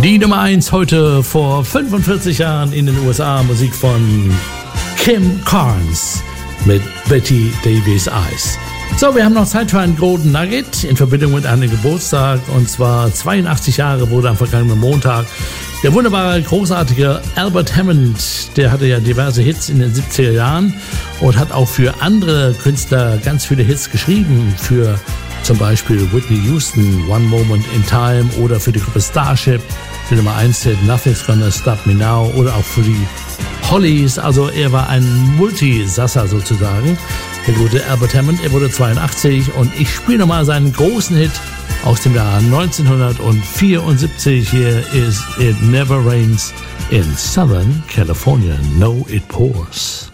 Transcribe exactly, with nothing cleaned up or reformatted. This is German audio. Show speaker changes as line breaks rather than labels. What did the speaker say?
Die Nummer eins heute vor fünfundvierzig Jahren in den U S A, Musik von Kim Carnes mit Betty Davis Eyes. So, wir haben noch Zeit für einen Golden Nugget in Verbindung mit einem Geburtstag, und zwar zweiundachtzig Jahre wurde am vergangenen Montag der wunderbare, großartige Albert Hammond, der hatte ja diverse Hits in den siebziger Jahren und hat auch für andere Künstler ganz viele Hits geschrieben, für zum Beispiel Whitney Houston, One Moment in Time, oder für die Gruppe Starship, die Nummer eins Hit Nothing's Gonna Stop Me Now, oder auch für die Hollies. Also er war ein Multisasser sozusagen, der gute Albert Hammond. Er wurde zweiundachtzig, und ich spiele nochmal seinen großen Hit aus dem Jahr neunzehnhundertvierundsiebzig. Hier ist It Never Rains in Southern California. No, it pours.